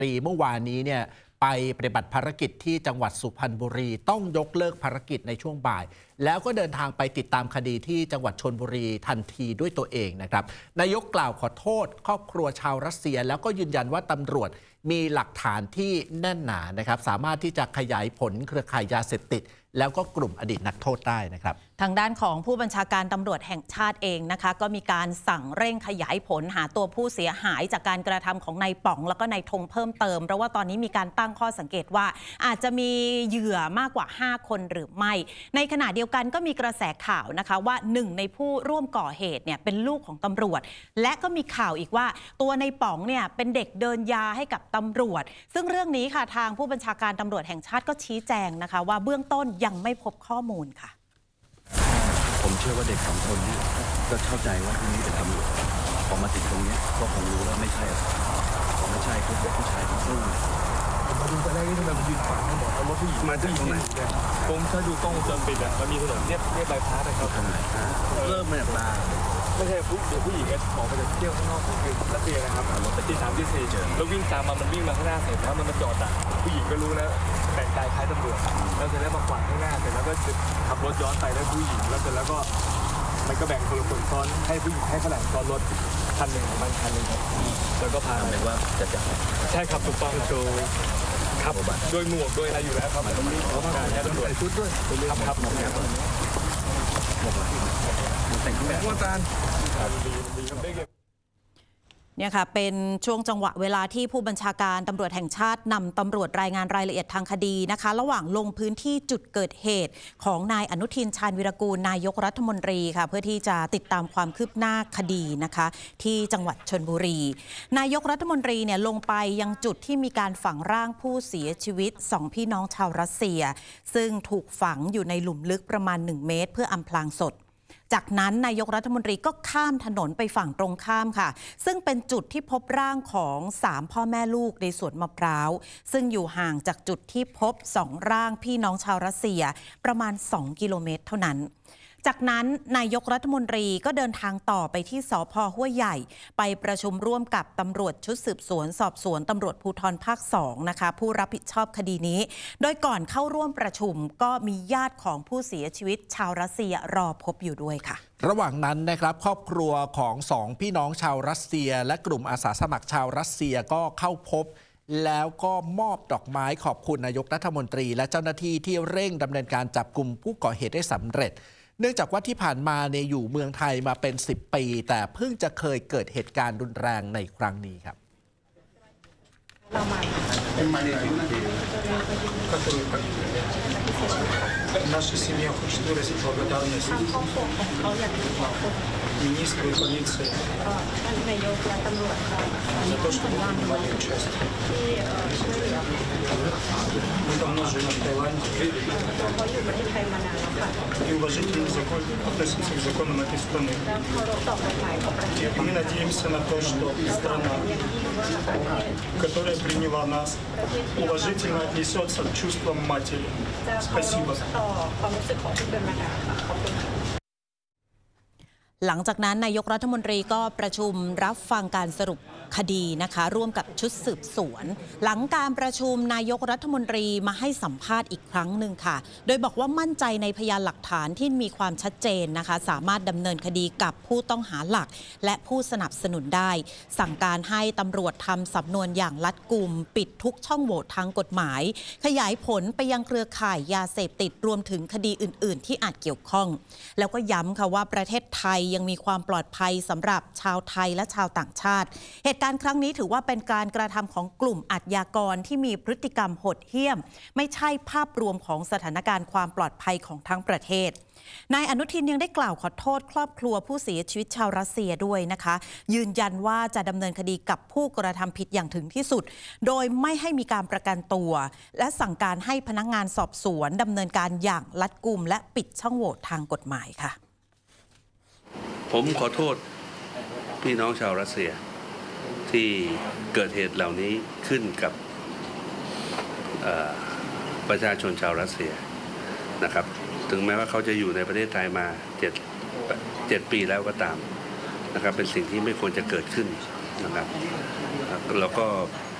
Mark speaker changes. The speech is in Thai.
Speaker 1: ตรีเมื่อวานนี้เนี่ยไปปฏิบัติภารกิจที่จังหวัดสุพรรณบุรีต้องยกเลิกภารกิจในช่วงบ่ายแล้วก็เดินทางไปติดตามคดีที่จังหวัดชลบุรีทันทีด้วยตัวเองนะครับนายกกล่าวขอโทษครอบครัวชาวรัสเซียแล้วก็ยืนยันว่าตำรวจมีหลักฐานที่แน่นหนานะครับสามารถที่จะขยายผลเครือข่ายยาเสพติดแล้วก็กลุ่มอดีตนักโทษได้นะครับ
Speaker 2: ทางด้านของผู้บัญชาการตำรวจแห่งชาติเองนะคะก็มีการสั่งเร่งขยายผลหาตัวผู้เสียหายจากการกระทำของนายป๋องแล้วก็นายธงเพิ่มเติมเพราะว่าตอนนี้มีการตั้งข้อสังเกตว่าอาจจะมีเหยื่อมากกว่า5คนหรือไม่ในขณะเดียวกันก็มีกระแสข่าวนะคะว่า1ในผู้ร่วมก่อเหตุเนี่ยเป็นลูกของตำรวจและก็มีข่าวอีกว่าตัวนายป๋องเนี่ยเป็นเด็กเดินยาให้กับตำรวจซึ่งเรื่องนี้ค่ะทางผู้บัญชาการตำรวจแห่งชาติก็ชี้แจงนะคะว่าเบื้องต้นยังไม่พบข้อมูลค่ะ
Speaker 3: ผมเชื่อว่าเด็ก2 คนนี้ก็เข้าใจว่าที่นี่เป็นตำรวจพอมาติดตรงนี้ก็คงรู้แล้วไม่ใช่พอไม่ใช่เขาเป็นผู้ชายที่สู้
Speaker 4: มาดูไปได้ที่ทำไมผมยืนฝังให้หมดเอารถผู้หญิง
Speaker 3: มาจากตรงไหน
Speaker 4: ผมถ้าดูกล้องวงจรปิดอะมันมีถนนเรียบใบพัดนะครับ
Speaker 3: ตรงไหนเริ่มมาจากบาร์
Speaker 4: ไม่ใช่ผู้หญิงออกไปจากเที่ยวข้างนอกคือรัสเซียนะครับที่3 ที่ 4แล้ววิ่งตามมันวิ่งมาข้างหน้าเสร็จแล้วมันมาจอดอ่ะผู้หญิงก็รู้แล้วแต่งกายคล้ายตำรวจแล้วเสร็จแล้วมาขวางข้างหน้าเสร็จแล้วก็ขับรถย้อนไปแล้วผู้หญิงแล้วเสร็จแล้วก็มันก็แบ่งคนละคนซ้อนให้ผู้หญิงให้ฝรั่งซ้อนรถคันหนึ่งของมันคันหนึ่งครับแล้วก็พา
Speaker 3: ไปว่าจะจับ
Speaker 4: ใช่ครับถูกต้องโชว์ครับด้วยหมวกด้วยอะไรอยู่แล้วครับมันต้องมีของการตำรวจชุดด้วยครับหมวก
Speaker 3: แต่งเครื่องแบบ
Speaker 4: อาจารย์
Speaker 2: เนี่ยค่ะเป็นช่วงจังหวะเวลาที่ผู้บัญชาการตำรวจแห่งชาตินำตำรวจรายงานรายละเอียดทางคดีนะคะระหว่างลงพื้นที่จุดเกิดเหตุของนายอนุทินชาญวิรากูลนายกรัฐมนตรีค่ะเพื่อที่จะติดตามความคืบหน้าคดีนะคะที่จังหวัดชลบุรีนายกรัฐมนตรีเนี่ยลงไปยังจุดที่มีการฝังร่างผู้เสียชีวิต2 พี่น้องชาวรัสเซียซึ่งถูกฝังอยู่ในหลุมลึกประมาณ1 เมตรเพื่ออำพรางศพจากนั้นนายกรัฐมนตรีก็ข้ามถนนไปฝั่งตรงข้ามค่ะซึ่งเป็นจุดที่พบร่างของ3 พ่อแม่ลูกในสวนมะพร้าวซึ่งอยู่ห่างจากจุดที่พบ2 ร่างพี่น้องชาวรัสเซียประมาณ2 กิโลเมตรเท่านั้นจากนั้นนายกรัฐมนตรีก็เดินทางต่อไปที่สภ.ห้วยใหญ่ไปประชุมร่วมกับตำรวจชุดสืบสวนสอบสวนตำรวจภูธรภาค2นะคะผู้รับผิดชอบคดีนี้โดยก่อนเข้าร่วมประชุมก็มีญาติของผู้เสียชีวิตชาวรัสเซียรอพบอยู่ด้วยค่ะ
Speaker 1: ระหว่างนั้นนะครับครอบครัวของ2 พี่น้องชาวรัสเซียและกลุ่มอาสาสมัครชาวรัสเซียก็เข้าพบแล้วก็มอบดอกไม้ขอบคุณนายกรัฐมนตรีและเจ้าหน้าที่ที่เร่งดำเนินการจับกุมผู้ก่อเหตุได้สำเร็จเนื่องจากว่าที่ผ่านมาเนี่ยอยู่เมืองไทยมาเป็น10 ปีแต่เพิ่งจะเคยเกิดเหตุการณ์รุนแรงในครั้งนี้ครับ
Speaker 5: Наша семья хочет выразить благодарность министру полиции за то, что вы принимали участие. Мы давно живем в Таиланде и уважительно относимся к законам этой страны. И мы надеемся на то, что страна, которая приняла нас, уважительно отнесется к чувствам матери. Спасибо.
Speaker 2: หลังจากนั้นนายกรัฐมนตรีก็ประชุมรับฟังการสรุปคดีนะคะร่วมกับชุดสืบสวนหลังการประชุมนายกรัฐมนตรีมาให้สัมภาษณ์อีกครั้งหนึ่งค่ะโดยบอกว่ามั่นใจในพยานหลักฐานที่มีความชัดเจนนะคะสามารถดำเนินคดีกับผู้ต้องหาหลักและผู้สนับสนุนได้สั่งการให้ตำรวจทำสำนวนอย่างรัดกุมปิดทุกช่องโหว่ทางกฎหมายขยายผลไปยังเครือข่ายยาเสพติดรวมถึงคดีอื่นๆที่อาจเกี่ยวข้องแล้วก็ย้ำค่ะว่าประเทศไทยยังมีความปลอดภัยสำหรับชาวไทยและชาวต่างชาติเหตุการณ์ครั้งนี้ถือว่าเป็นการกระทำของกลุ่มอาชญากรที่มีพฤติกรรมโหดเหี้ยมไม่ใช่ภาพรวมของสถานการณ์ความปลอดภัยของทั้งประเทศนายอนุทินยังได้กล่าวขอโทษครอบครัวผู้เสียชีวิตชาวรัสเซียด้วยนะคะยืนยันว่าจะดำเนินคดีกับผู้กระทำผิดอย่างถึงที่สุดโดยไม่ให้มีการประกันตัวและสั่งการให้พนักงานสอบสวนดำเนินการอย่างรัดกุมและปิดช่องโหว่ทางกฎหมายค่ะ
Speaker 3: ผมขอโทษพี่น้องชาวรัสเซียที่เกิดเหตุเหล่านี้ขึ้นกับประชาชนชาวรัสเซียนะครับถึงแม้ว่าเขาจะอยู่ในประเทศไทยมา7 ปีแล้วก็ตามนะครับเป็นสิ่งที่ไม่ควรจะเกิดขึ้นนะครับแล้วก็